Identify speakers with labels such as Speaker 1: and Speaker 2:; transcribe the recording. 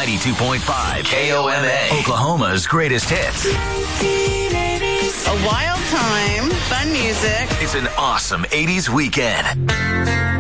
Speaker 1: 92.5 KOMA, Oklahoma's greatest hits.
Speaker 2: A wild time, fun music.
Speaker 1: It's an awesome 80s weekend.